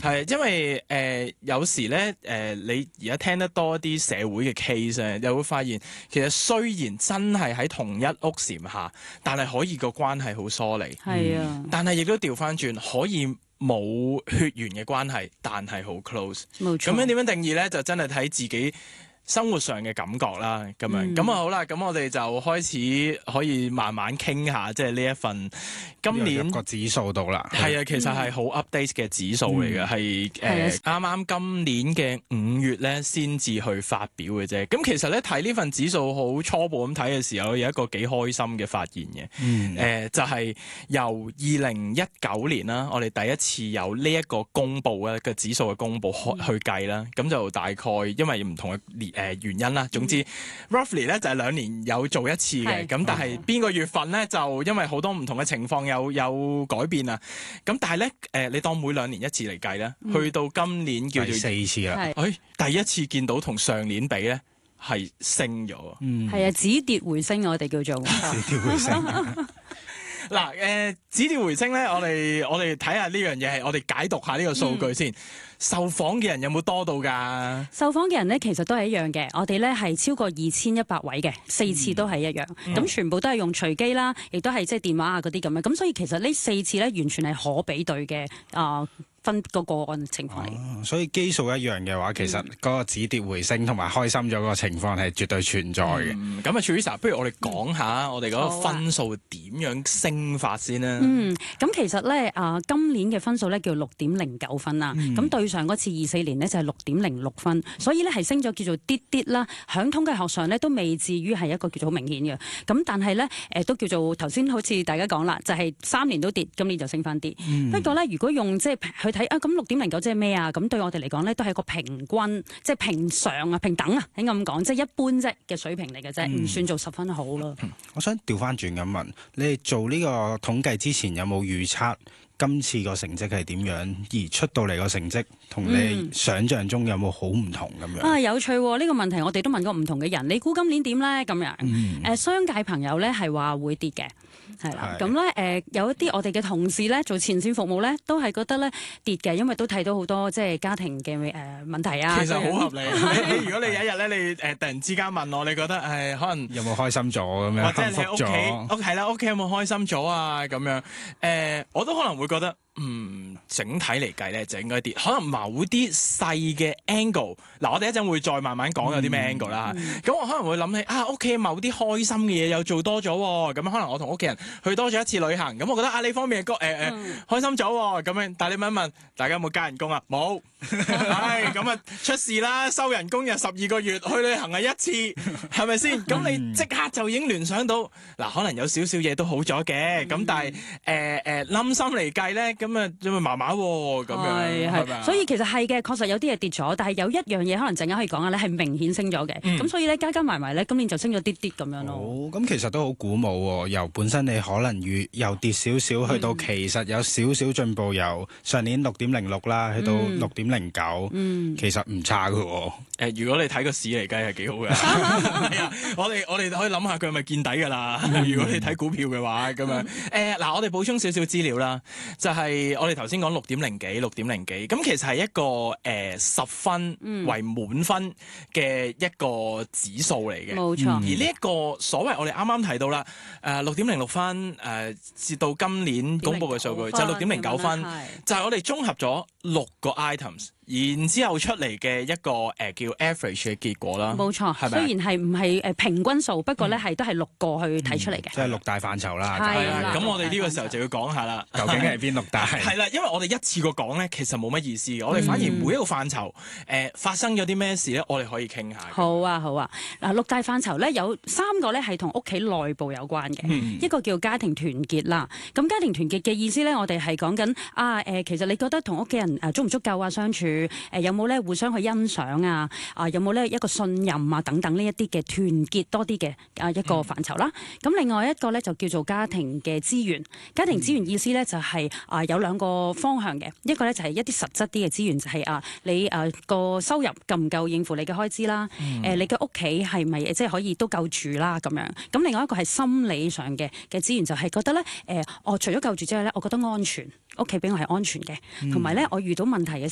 係因為有時咧你而家聽得多啲社會嘅 case 咧，又會發現其實雖然真係喺同一屋檐下，但係可以個關係好疏離。 係啊， 但係亦都調翻轉，可以冇血緣嘅關係，但係好 close。 冇錯。 咁樣點樣定義咧？就真係睇自己生活上嘅感覺啦，咁樣咁好啦，咁我哋就開始可以慢慢傾下，即係呢一份今年個指數度啦。 係啊，其實係好 update 嘅指數嚟嘅，係啱啱今年嘅5月咧先至去發表嘅啫。咁其實咧睇呢份指數好初步咁睇嘅時候，有一個幾開心嘅發現嘅。就係由2019年啦，我哋第一次有呢一個公佈咧嘅指數嘅公佈去計啦。咁就大概因為唔同嘅原因啦，總之 roughly 咧就係2年有做一次嘅，咁但係邊個月份咧就因為好多唔同嘅情況有改變啊，咁但係咧你當每2年一次嚟計咧，去到今年叫做第4次啦， 第一次見到同上年比咧係升咗， 係啊，止跌回升我哋叫做止跌回升。 嗱止跌回升咧，我哋睇下呢樣嘢係我哋解讀下呢個數據先。受訪嘅人有冇多到㗎？ 受訪嘅人咧，其實都係一樣嘅。我哋咧係超過2100位嘅，4次都係一樣。咁全部都係用隨機啦，亦都係即係電話啊嗰啲咁樣。咁所以其實呢4次咧，完全係可比對嘅分個案情況嚟。 所以基數一樣嘅話，其實嗰個止跌回升同埋開心咗個情況係絕對存在嘅。 咁啊 Teresa， 不如我哋講下我哋嗰個分數點樣升法先啦。 咁其實咧今年嘅分數咧叫6.09分啦。咁對上嗰次24年咧就係6.06分，所以咧係升咗叫做啲啲啦。響統計學上咧都未至於係一個叫做好明顯嘅。咁但係咧都叫做頭先好似大家講啦，就係3年都跌，今年就升翻啲。不過咧如果用即係去睇咁6.09即係咩啊？咁對我哋嚟講咧都係一個平均，即係平常啊、平等啊，應該咁講，即係一般啫嘅水平嚟嘅啫，唔算做十分好咯。 我想調翻轉咁問，你哋做呢個統計之前有冇預測今次個成績係點樣，而出到嚟個成績同你想象中有冇好唔同咁樣？ 有趣喎！呢個問題我哋都問過唔同嘅人，你估今年點咧？咁樣商界朋友咧係話會跌嘅。係啦，咁咧有一啲我哋嘅同事咧做前線服務咧，都係覺得咧跌嘅，因為都睇到好多即係家庭嘅問題啊。 其實好合理。如果你有一日咧，你突然之間問我，你覺得可能有冇開心咗咁樣， 或者你喺屋企係啦，屋企有冇開心咗啊？咁樣我都可能會覺得。整體嚟計咧就應該跌，可能某啲細嘅 angle， 我哋一陣會再慢慢講有啲咩 angle 啦。咁我可能會諗起屋企某啲開心嘅嘢又做多咗，咁可能我同屋企人去多咗一次旅行，咁我覺得呢方面嘅開心咗咁樣。但係你問一問大家有冇加人工啊？冇，咁啊出事啦，收人工又12個月，去旅行係1次，係咪先？咁你即刻就已經聯想到可能有少少嘢都好咗嘅，咁但係冧心嚟計咧。咁啊，因為麻麻喎，咁樣係咪？ 所以其實係嘅，確實有啲嘢跌咗，但係有一樣嘢可能陣間可以講下咧，係明顯升咗嘅。咁所以咧加埋埋咧，今年就升咗啲啲咁樣咯。 咁其實都好鼓舞喎！由本身你可能又跌少少，去到其實有少少進步，由上年6.06啦，去到6.09，其實唔差㗎喎。 如果你睇個市嚟計係幾好嘅。係啊，我哋可以諗下佢係咪見底㗎啦？如果你睇股票嘅話，咁樣我哋補充少少資料啦，就係我哋頭先講6.0幾，咁其實係一個10分為滿分嘅一個指數嚟嘅。 冇錯。 而呢一個所謂我哋啱啱提到啦，6.06分至到今年公佈嘅數據就6.09分，就係我哋綜合咗6個 items。然之後出嚟嘅一個叫 average 嘅結果啦， 冇錯。雖然係唔係平均數，不過咧係都係6個去睇出嚟嘅， 即係6大範疇啦。 係啦。 咁我哋呢個時候就要講下啦， 究竟係邊6大？ 係啦，因為我哋一次過講咧，其實冇乜意思嘅。我哋反而每一個範疇發生咗啲咩事咧，我哋可以傾下。 好啊。嗱，6大範疇咧有3個咧係同屋企內部有關嘅，一個叫家庭團結啦。咁家庭團結嘅意思咧，我哋係講緊其實你覺得同屋企人足唔足夠啊相處？有冇咧互相去欣賞啊？有冇咧一個信任啊？等等呢一啲嘅團結多啲嘅一個範疇啦。咁另外一個咧就叫做家庭嘅資源。家庭資源意思咧就係有2個方向嘅，一個咧就係一啲實質啲嘅資源，就係你個收入夠唔夠應付你嘅開支啦？你嘅屋企係咪即係可以都夠住啦？咁樣。咁另外一個係心理上嘅資源，就係覺得咧我除咗夠住之外咧，我覺得安全，屋企俾我係安全嘅，同埋咧我遇到問題嘅